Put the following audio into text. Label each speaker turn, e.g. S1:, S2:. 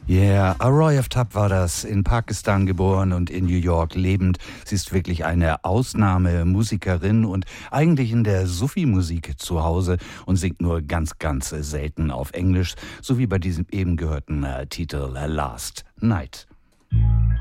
S1: Yeah, Aroy Aftap war das, in Pakistan geboren und in New York lebend. Sie ist wirklich eine Ausnahmemusikerin und eigentlich in der Sufi-Musik zu Hause und singt nur ganz, ganz selten auf Englisch, so wie bei diesem eben gehörten Titel Last Night.